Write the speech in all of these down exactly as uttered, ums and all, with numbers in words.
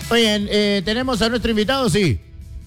Oigan, eh, ¿tenemos a nuestro invitado? Sí.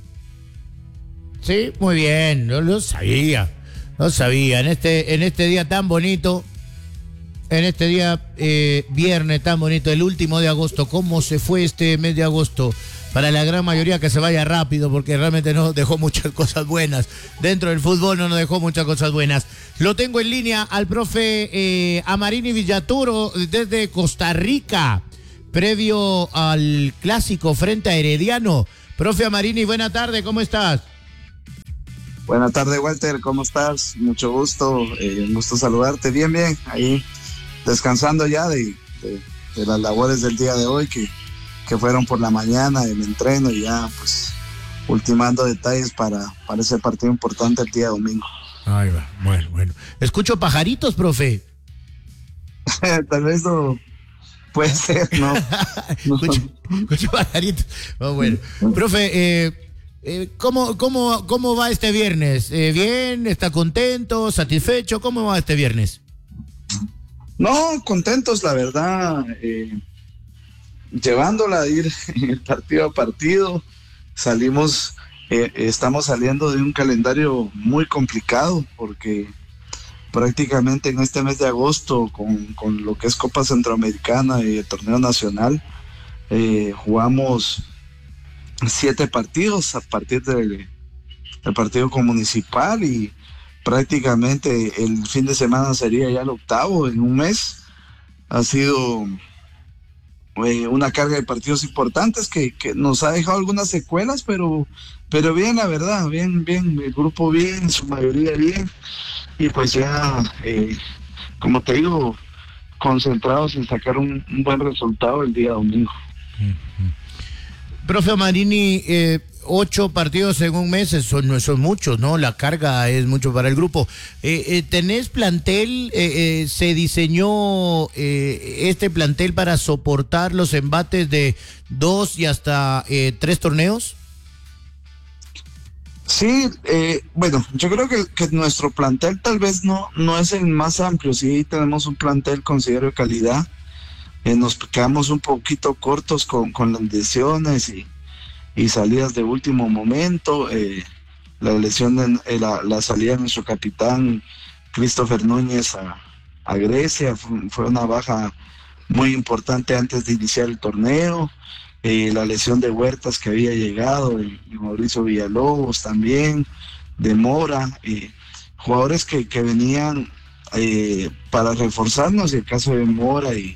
Sí, muy bien, no lo sabía. No sabía. En este, en este día tan bonito, en este día eh, viernes tan bonito, el último de agosto, ¿cómo se fue este mes de agosto? Para la gran mayoría que se vaya rápido, porque realmente no nos dejó muchas cosas buenas. Dentro del fútbol no nos dejó muchas cosas buenas. Lo tengo en línea al profe eh, Amarini Villaturo desde Costa Rica, previo al clásico frente a Herediano. Profe Amarini, buena tarde, ¿cómo estás? Buenas tardes, Walter, ¿cómo estás? Mucho gusto, eh, un gusto saludarte. Bien, bien, ahí descansando ya de, de, de las labores del día de hoy, que, que fueron por la mañana, el entreno, y ya pues ultimando detalles para, para ese partido importante el día domingo. Ahí va, bueno, bueno. Escucho pajaritos, profe. Tal vez no puede ser, ¿no? escucho, escucho pajaritos. Oh, bueno. Profe, eh, eh, ¿cómo, cómo, ¿cómo va este viernes? Eh, ¿Bien? ¿Está contento? ¿Satisfecho? ¿Cómo va este viernes? No, contentos, la verdad, eh, llevándola a ir partido a partido. Salimos, eh, estamos saliendo de un calendario muy complicado, porque prácticamente en este mes de agosto, con, con lo que es Copa Centroamericana y el torneo nacional, eh, jugamos siete partidos a partir del, del partido con Municipal, y prácticamente el fin de semana sería ya el octavo en un mes. Ha sido eh, una carga de partidos importantes que, que nos ha dejado algunas secuelas, pero, pero bien, la verdad, bien, bien, el grupo bien, su mayoría bien, y pues ya, eh, como te digo, concentrados en sacar un, un buen resultado el día domingo. Profe Marini, eh, ocho partidos en un mes son, no son muchos, ¿no? La carga es mucho para el grupo. Eh, eh, ¿Tenés plantel? Eh, eh, ¿Se diseñó eh, este plantel para soportar los embates de dos y hasta eh, tres torneos? Sí, eh, bueno, yo creo que, que nuestro plantel tal vez no, no es el más amplio. Sí tenemos un plantel, considero, de calidad. Eh, nos quedamos un poquito cortos con, con las lesiones y, y salidas de último momento. Eh, la lesión, de, eh, la, la salida de nuestro capitán Christopher Núñez a, a Grecia fue, fue una baja muy importante antes de iniciar el torneo. Eh, la lesión de Huertas, que había llegado, y, y Mauricio Villalobos también, de Mora, eh, jugadores que, que venían eh, para reforzarnos, y el caso de Mora y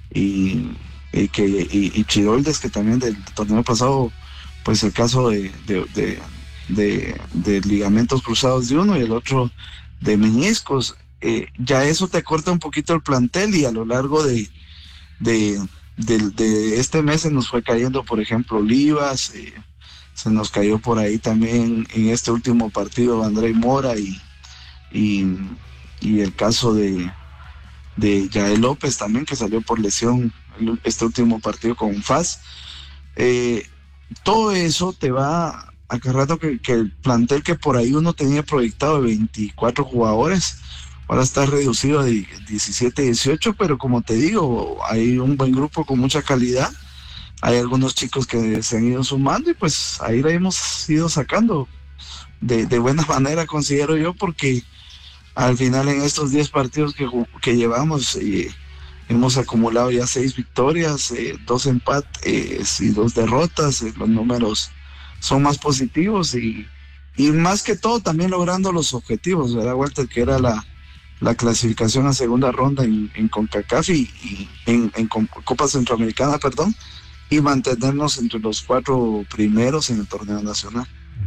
Y, y que y, y Chiroldes, que también del torneo pasado, pues el caso de, de, de, de, de ligamentos cruzados de uno y el otro de meniscos, eh, ya eso te corta un poquito el plantel, y a lo largo de, de, de, de este mes se nos fue cayendo, por ejemplo, Olivas, eh, se nos cayó por ahí también en este último partido André Mora, y, y, y el caso de de Yael López también, que salió por lesión este último partido con F A S. Eh, todo eso te va acarreando que, que el plantel que por ahí uno tenía proyectado de veinticuatro jugadores, ahora está reducido a diecisiete, dieciocho, pero como te digo, hay un buen grupo con mucha calidad. Hay algunos chicos que se han ido sumando, y pues ahí la hemos ido sacando de, de buena manera, considero yo, porque al final en estos diez partidos que, que llevamos, eh, hemos acumulado ya seis victorias, eh, dos empates y dos derrotas. Eh, los números son más positivos, y, y más que todo también logrando los objetivos, ¿verdad, Walter? Que era la, la clasificación a segunda ronda en, en CONCACAF y, y en, en Copa Centroamericana, perdón, y mantenernos entre los cuatro primeros en el torneo nacional.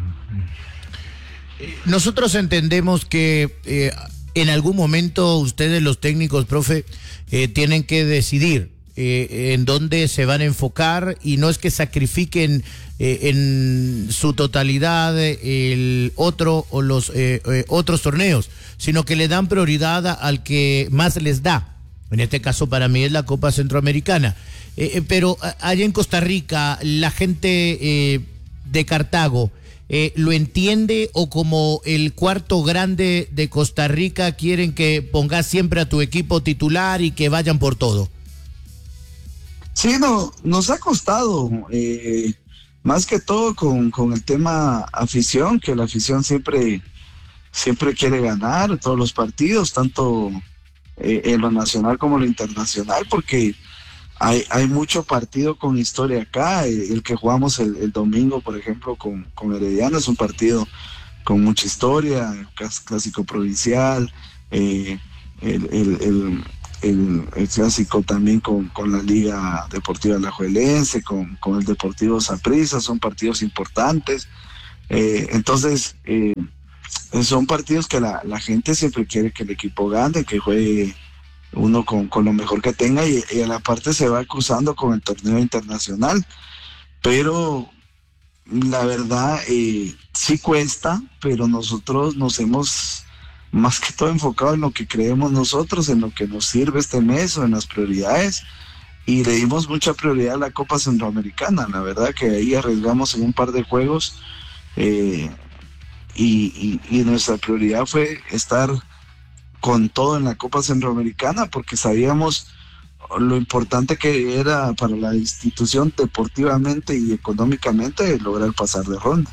Nosotros entendemos que eh, en algún momento ustedes, los técnicos, profe, eh, tienen que decidir eh, en dónde se van a enfocar, y no es que sacrifiquen eh, en su totalidad el otro o los eh, eh, otros torneos, sino que le dan prioridad al que más les da. En este caso para mí es la Copa Centroamericana. Eh, pero allá en Costa Rica, la gente eh, de Cartago, Eh, ¿lo entiende, o como el cuarto grande de Costa Rica quieren que pongas siempre a tu equipo titular y que vayan por todo? Sí, no, nos ha costado, eh, más que todo con, con el tema afición, que la afición siempre, siempre quiere ganar todos los partidos, tanto eh, en lo nacional como en lo internacional, porque hay, hay mucho partido con historia acá. El, el que jugamos el, el domingo, por ejemplo, con, con Herediano, es un partido con mucha historia, el clásico provincial, eh, el, el, el, el, el clásico también con, con la Liga Deportiva Alajuelense, con, con el Deportivo Saprissa, son partidos importantes. Eh, entonces, eh, son partidos que la, la gente siempre quiere que el equipo gane, que juegue uno con, con lo mejor que tenga, y, y a la parte se va cruzando con el torneo internacional. Pero la verdad, eh, sí cuesta, pero nosotros nos hemos más que todo enfocado en lo que creemos nosotros, en lo que nos sirve este mes o en las prioridades, y le dimos mucha prioridad a la Copa Centroamericana. La verdad que ahí arriesgamos en un par de juegos, eh, y, y, y nuestra prioridad fue estar con todo en la Copa Centroamericana, porque sabíamos lo importante que era para la institución deportivamente y económicamente lograr pasar de ronda.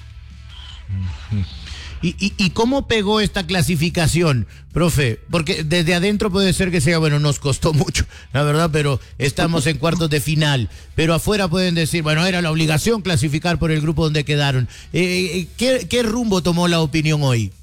¿Y, y, y cómo pegó esta clasificación, profe? Porque desde adentro puede ser que sea, bueno, nos costó mucho, la verdad, pero estamos en cuartos de final. Pero afuera pueden decir, bueno, era la obligación clasificar por el grupo donde quedaron. Eh, ¿qué, ¿Qué rumbo tomó la opinión hoy?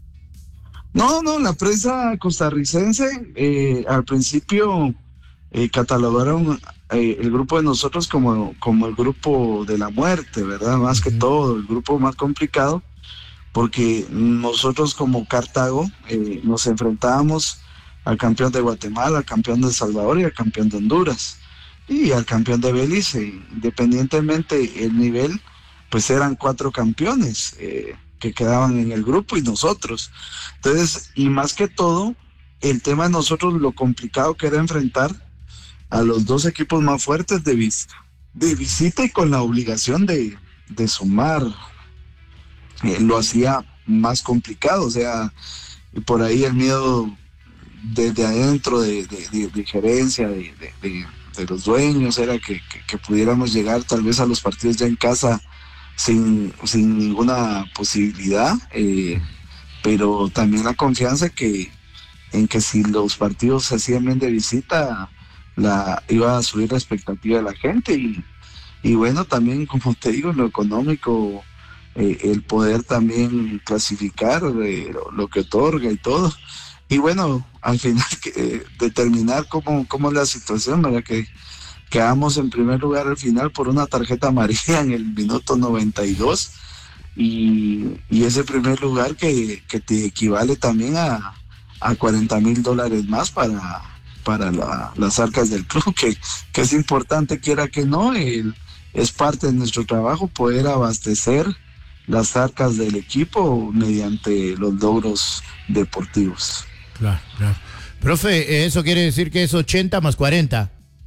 No, no, la prensa costarricense eh, al principio eh, catalogaron eh, el grupo de nosotros como, como el grupo de la muerte, ¿verdad? Más uh-huh. que todo, el grupo más complicado, porque nosotros como Cartago eh, nos enfrentábamos al campeón de Guatemala, al campeón de El Salvador y al campeón de Honduras y al campeón de Belice. Independientemente el nivel, pues eran cuatro campeones eh, que quedaban en el grupo y nosotros. Entonces, y más que todo, el tema de nosotros, lo complicado que era enfrentar a los dos equipos más fuertes de, vis- de visita y con la obligación de, de sumar. Eh, lo hacía más complicado, o sea, por ahí el miedo desde adentro de, de, de, de gerencia, de, de, de, de los dueños, era que, que, que pudiéramos llegar tal vez a los partidos ya en casa sin, sin ninguna posibilidad, eh, pero también la confianza que, en que si los partidos se hacían bien de visita, la, iba a subir la expectativa de la gente, y, y bueno, también como te digo, en lo económico, Eh, el poder también clasificar eh, lo, lo que otorga y todo, y bueno, al final eh, determinar cómo, cómo es la situación, ¿verdad? Que quedamos en primer lugar al final por una tarjeta amarilla en el minuto noventa y dos, y, y ese primer lugar que, que te equivale también a, a cuarenta mil dólares más para, para la, las arcas del club, que, que es importante, quiera que no, el, es parte de nuestro trabajo poder abastecer las arcas del equipo mediante los logros deportivos. Claro, claro. Profe, ¿eso quiere decir que es ochenta más cuarenta?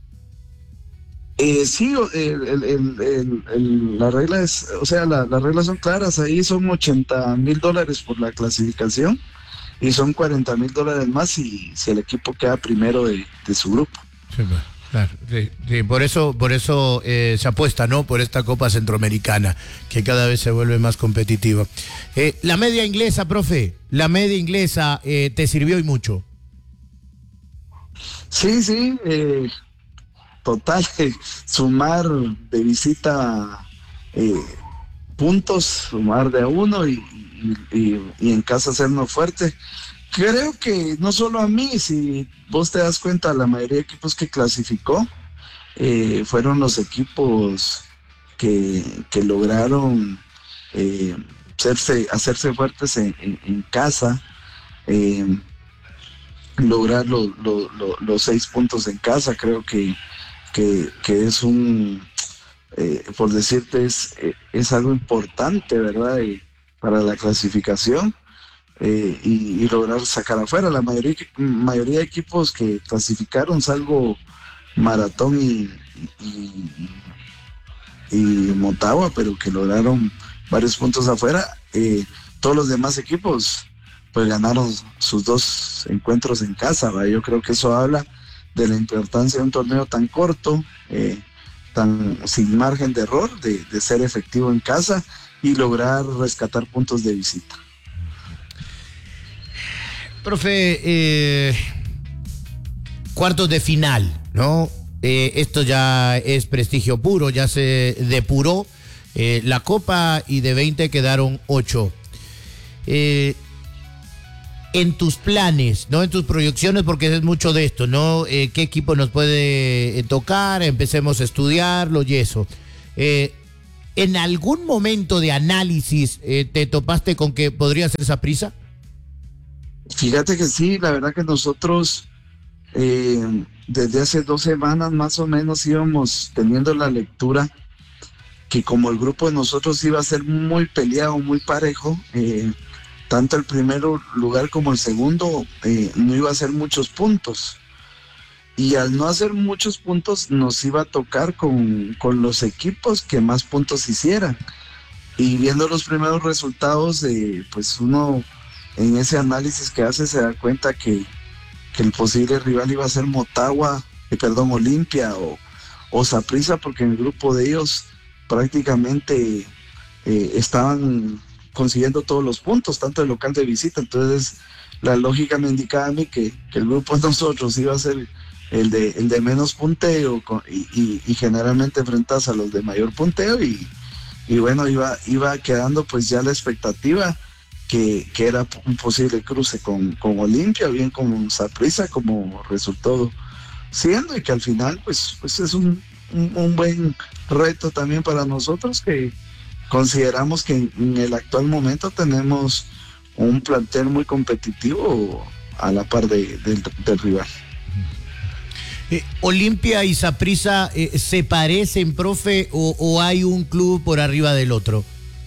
Eh, sí, el, el, el, el, el, la regla es, o sea, la, las reglas son claras, ahí son ochenta mil dólares por la clasificación y son cuarenta mil dólares más si, si el equipo queda primero de, de su grupo. Sí, claro, sí, sí, por eso, por eso eh, se apuesta, ¿no? Por esta Copa Centroamericana, que cada vez se vuelve más competitiva. Eh, la media inglesa, profe, la media inglesa eh, te sirvió y mucho. Sí, sí, eh, total, eh, sumar de visita eh, puntos, sumar de uno y, y, y, y en casa hacernos fuerte. Creo que no solo a mí, si vos te das cuenta, la mayoría de equipos que clasificó eh, fueron los equipos que, que lograron eh, hacerse, hacerse fuertes en, en, en casa, eh, lograr lo, lo, lo, los seis puntos en casa. Creo que, que, que es un, eh, por decirte, es, es algo importante, ¿verdad? Y para la clasificación. Eh, y, y lograr sacar afuera. La mayoría, mayoría de equipos que clasificaron, salvo Maratón y, y, y, y Motagua, pero que lograron varios puntos afuera, eh, todos los demás equipos pues ganaron sus dos encuentros en casa, ¿verdad? Yo creo que eso habla de la importancia de un torneo tan corto, eh, tan sin margen de error, de, de ser efectivo en casa y lograr rescatar puntos de visita. Profe, eh, cuartos de final, ¿no? Eh, esto ya es prestigio puro, ya se depuró eh, la Copa y de veinte quedaron ocho. Eh, en tus planes, ¿no? En tus proyecciones, porque es mucho de esto, ¿no? Eh, ¿Qué equipo nos puede eh, tocar? Empecemos a estudiarlo y eso. Eh, ¿En algún momento de análisis eh, te topaste con que podría ser Saprissa? Fíjate que sí, la verdad que nosotros eh, desde hace dos semanas más o menos íbamos teniendo la lectura que como el grupo de nosotros iba a ser muy peleado, muy parejo, eh, tanto el primer lugar como el segundo eh, no iba a hacer muchos puntos. Y al no hacer muchos puntos nos iba a tocar con, con los equipos que más puntos hicieran. Y viendo los primeros resultados, eh, pues uno en ese análisis que hace se da cuenta que, que el posible rival iba a ser Motagua, eh, perdón, Olimpia o, o Saprissa, porque en el grupo de ellos prácticamente eh, estaban consiguiendo todos los puntos, tanto de local de visita. Entonces la lógica me indicaba a mí que, que el grupo de nosotros iba a ser el de, el de menos punteo y, y, y generalmente enfrentas a los de mayor punteo y, y bueno, iba, iba quedando pues ya la expectativa que, que era un posible cruce con, con Olimpia, bien con Saprissa, como resultó siendo, y que al final pues, pues es un, un, un buen reto también para nosotros, que consideramos que en, en el actual momento tenemos un plantel muy competitivo a la par de, de, del rival. Eh, ¿Olimpia y Saprissa eh, se parecen, profe, o, o hay un club por arriba del otro?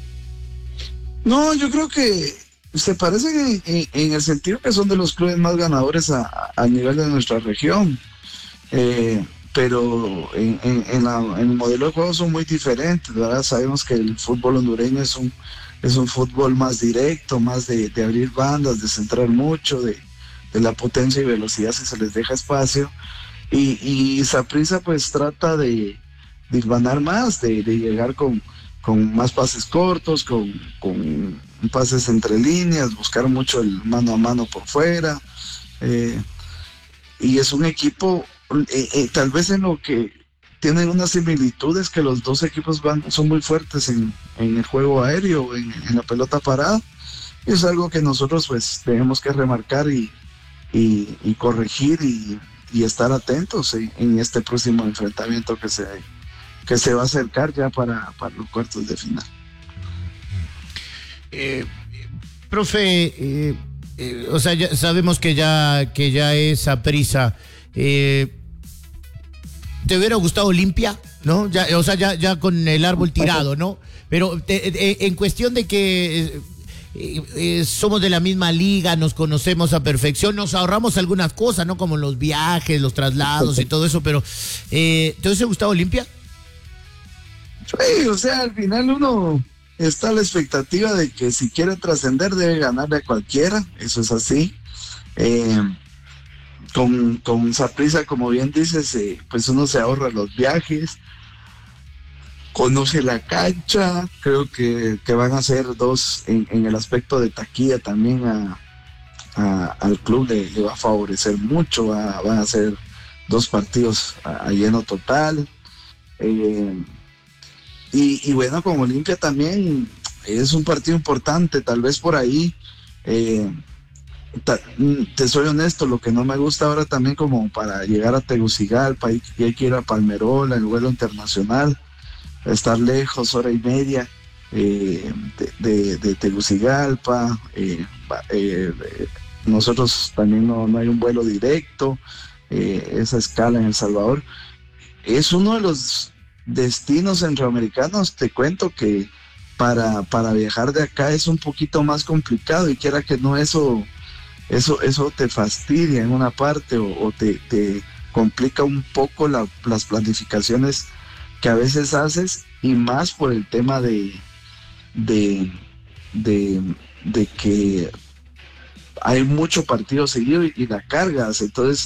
No, yo creo que se parecen en, en, en el sentido que son de los clubes más ganadores a, a nivel de nuestra región, eh, pero en, en, en, la, en el modelo de juego son muy diferentes, ¿verdad? Sabemos que el fútbol hondureño es un, es un fútbol más directo, más de, de abrir bandas, de centrar mucho, de, de la potencia y velocidad si se les deja espacio. Y, y Saprissa pues trata de, de hilvanar más, de, de llegar con, con más pases cortos, con, con pases entre líneas, buscar mucho el mano a mano por fuera. Eh, y es un equipo, eh, eh, tal vez en lo que tienen unas similitudes, que los dos equipos van, son muy fuertes en, en el juego aéreo, en, en la pelota parada. Y es algo que nosotros pues tenemos que remarcar y, y, y corregir y y estar atentos en, en este próximo enfrentamiento que se, que se va a acercar ya para, para los cuartos de final. Eh, profe, eh, eh, o sea, ya sabemos que ya, que ya es Saprissa. Eh, ¿Te hubiera gustado Olimpia? ¿No? Ya, o sea, ya, ya con el árbol tirado, ¿no? Pero te, te, en cuestión de que eh, eh, somos de la misma liga, nos conocemos a perfección, nos ahorramos algunas cosas, ¿no? Como los viajes, los traslados y todo eso, pero eh, ¿te hubiese gustado Olimpia? Sí, o sea, al final uno está a la expectativa de que si quiere trascender debe ganarle a cualquiera, eso es así. Eh, con, con Saprissa, como bien dices, eh, pues uno se ahorra los viajes, conoce la cancha, creo que, que van a ser dos en, en el aspecto de taquilla también a, a, al club le, le va a favorecer mucho, va, van a ser dos partidos a, a lleno total. Eh, y, y bueno, con Olimpia también es un partido importante, tal vez por ahí, eh, ta, te soy honesto, lo que no me gusta ahora también como para llegar a Tegucigalpa, y hay que ir a Palmerola, el vuelo internacional, estar lejos, hora y media eh, de, de, de Tegucigalpa, eh, eh, nosotros también no, no hay un vuelo directo, eh, esa escala en El Salvador, es uno de los destinos centroamericanos, te cuento que para, para viajar de acá es un poquito más complicado, y quiera que no, eso, eso, eso te fastidia en una parte o, o te, te complica un poco la, las planificaciones que a veces haces, y más por el tema de, de, de, de que hay mucho partido seguido y, y la cargas, entonces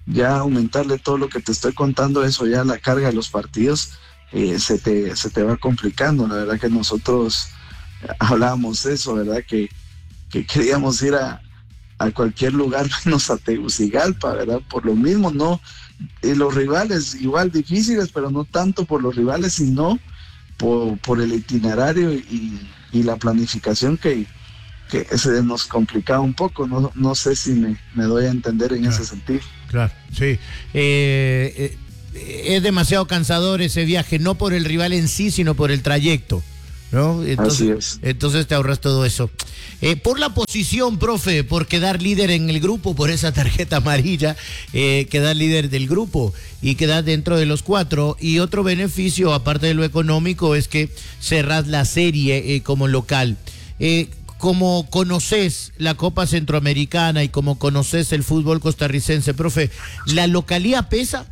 ya aumentarle todo lo que te estoy contando, eso ya la carga de los partidos, eh, se te, se te va complicando. La verdad que nosotros hablábamos de eso, ¿verdad? Que, que queríamos ir a, a cualquier lugar menos a Tegucigalpa, ¿verdad? Por lo mismo, no, y los rivales igual difíciles, pero no tanto por los rivales, sino por, por el itinerario y, y la planificación que, que se nos complicaba un poco. No, no sé si me, me doy a entender en claro, ese sentido. Claro, sí. Eh, eh, es demasiado cansador ese viaje, no por el rival en sí, sino por el trayecto, ¿no? Entonces, Así es. Entonces te ahorras todo eso. Eh, por la posición, profe, por quedar líder en el grupo, por esa tarjeta amarilla, eh, quedar líder del grupo y quedar dentro de los cuatro. Y otro beneficio, aparte de lo económico, es que cerrás la serie eh, como local. Eh, como conoces la Copa Centroamericana y como conoces el fútbol costarricense, profe, ¿la localía pesa?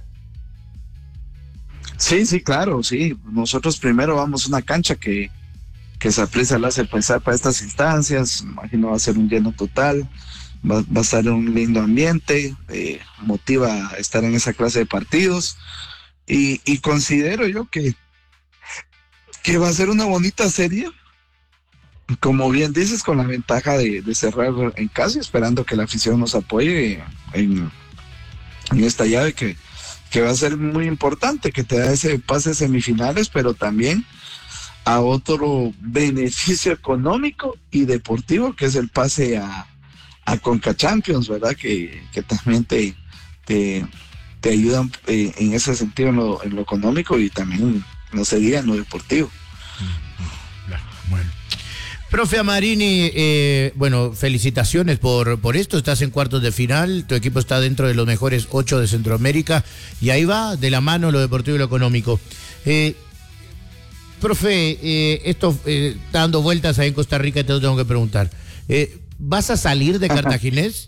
Sí, sí, claro, sí. Nosotros primero vamos a una cancha que que Saprissa la hace pensar para estas instancias. Imagino va a ser un lleno total, va, va a estar un lindo ambiente, eh, motiva a estar en esa clase de partidos, y, y considero yo que, que va a ser una bonita serie, como bien dices, con la ventaja de, de cerrar en casa, esperando que la afición nos apoye en, en esta llave que, que va a ser muy importante, que te da ese pase a semifinales, pero también a otro beneficio económico y deportivo, que es el pase a, a Conca Champions, ¿verdad? Que, que también te, te, te ayudan eh, en ese sentido en lo, en lo económico, y también, no se diga, en lo deportivo. Bueno. Profe Amarini, eh, bueno, felicitaciones por, por esto. Estás en cuartos de final, tu equipo está dentro de los mejores ocho de Centroamérica, y ahí va de la mano lo deportivo y lo económico. Eh, Profe, eh, esto eh, está dando vueltas ahí en Costa Rica y te lo tengo que preguntar. Eh, ¿Vas a salir de Cartaginés?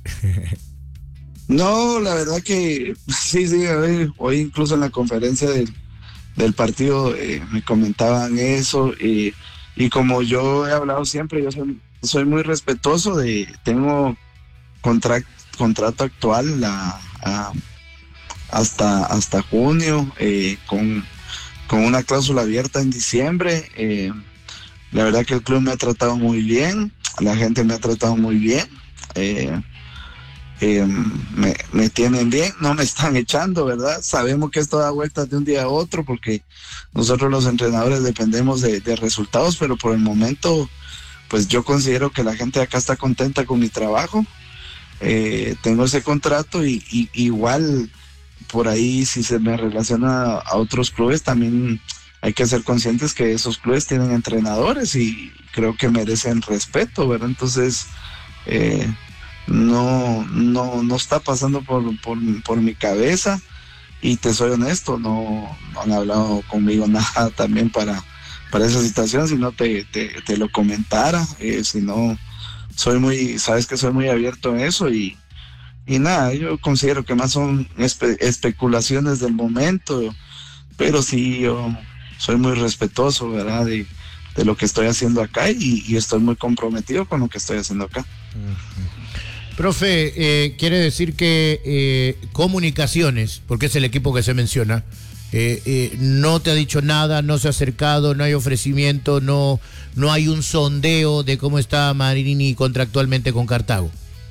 No, la verdad que sí, sí, a ver, hoy incluso en la conferencia del, del partido eh, me comentaban eso, eh, y como yo he hablado siempre, yo soy, soy muy respetuoso de, tengo contra, contrato actual la, a, hasta, hasta junio, eh, con con una cláusula abierta en diciembre. Eh, la verdad que el club me ha tratado muy bien, la gente me ha tratado muy bien, eh, eh, me, me tienen bien, no me están echando, ¿verdad? Sabemos que esto da vueltas de un día a otro, porque nosotros los entrenadores dependemos de, de resultados, pero por el momento, pues yo considero que la gente de acá está contenta con mi trabajo. Eh, tengo ese contrato, y, y igual por ahí, si se me relaciona a otros clubes, también hay que ser conscientes que esos clubes tienen entrenadores y creo que merecen respeto, ¿verdad? Entonces, eh, no, no, no está pasando por, por, por mi cabeza, y te soy honesto, no, no han hablado conmigo nada también para, para esa situación, si no te, te, te lo comentara, eh, si no, soy muy, sabes que soy muy abierto en eso, y Y nada, yo considero que más son espe- especulaciones del momento, pero sí, yo soy muy respetuoso, ¿verdad? De, de lo que estoy haciendo acá, y, y estoy muy comprometido con lo que estoy haciendo acá. Uh-huh. Profe, eh, quiere decir que eh, Comunicaciones, porque es el equipo que se menciona, eh, eh, no te ha dicho nada, no se ha acercado, no hay ofrecimiento, no, no hay un sondeo de cómo está Amarini contractualmente con Cartago.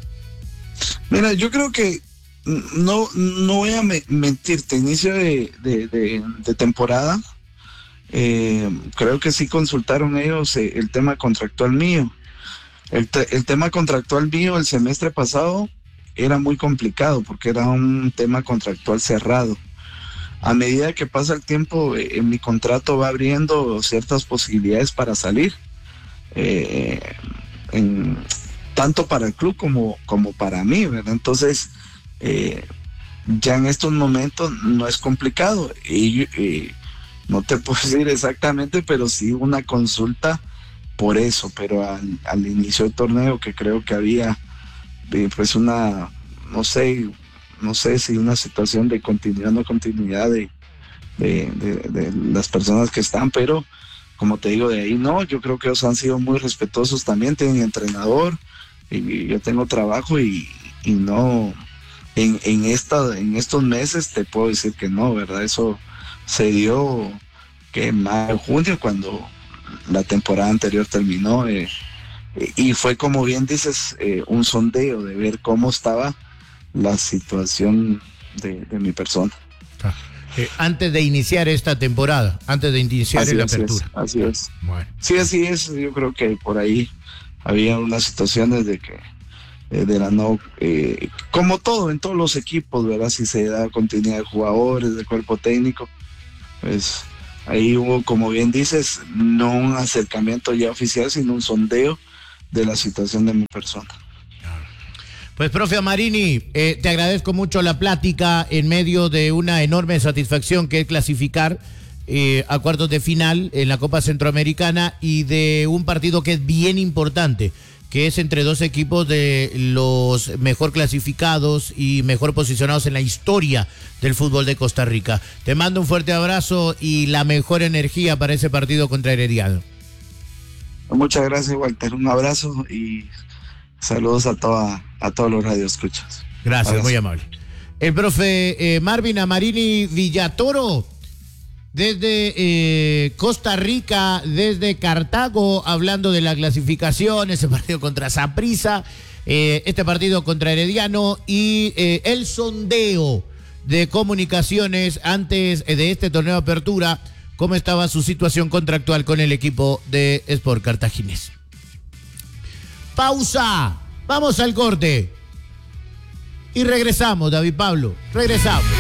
Mira, yo creo que no, no voy a me- mentirte, inicio de, de, de, de temporada, eh, creo que sí consultaron ellos eh, el tema contractual mío. El, te- el tema contractual mío el semestre pasado era muy complicado, porque era un tema contractual cerrado. A medida que pasa el tiempo, eh, mi contrato va abriendo ciertas posibilidades para salir, eh, en tanto para el club como, como para mí, ¿verdad? Entonces, eh, ya en estos momentos no es complicado, y eh, no te puedo decir exactamente, pero sí una consulta por eso, pero al, al inicio del torneo, que creo que había eh, pues una, no sé, no sé si una situación de continuidad o no continuidad de, de, de, de las personas que están, pero como te digo, de ahí no, yo creo que ellos han sido muy respetuosos también, tienen entrenador, y yo tengo trabajo, y, y no, en, en, esta, en estos meses te puedo decir que no, ¿verdad? Eso se dio que en mayo, junio, cuando la temporada anterior terminó, eh, y fue, como bien dices, eh, un sondeo de ver cómo estaba la situación de, de mi persona. Ah, eh, antes de iniciar esta temporada, antes de iniciar así la es, apertura. Así es. Bueno. Sí, así es. Yo creo que por ahí había unas situaciones de que eh, de la no, eh, como todo en todos los equipos, ¿verdad? Si se da continuidad de jugadores, de cuerpo técnico, pues ahí hubo, como bien dices, no un acercamiento ya oficial, sino un sondeo de la situación de mi persona. Pues, profe Amarini, eh, te agradezco mucho la plática en medio de una enorme satisfacción que es clasificar eh, a cuartos de final en la Copa Centroamericana y de un partido que es bien importante, que es entre dos equipos de los mejor clasificados y mejor posicionados en la historia del fútbol de Costa Rica. Te mando un fuerte abrazo y la mejor energía para ese partido contra Herediano. Muchas gracias, Walter. Un abrazo y saludos a, toda, a todos los radioescuchas. Gracias, abrazo. Muy amable. El profe eh, Marvin Amarini Villatoro, desde eh, Costa Rica, desde Cartago, hablando de la clasificación, ese partido contra Saprissa, eh, este partido contra Herediano y eh, el sondeo de comunicaciones antes de este torneo de apertura, cómo estaba su situación contractual con el equipo de Sport Cartaginés. Pausa, vamos al corte y regresamos, David Pablo, regresamos.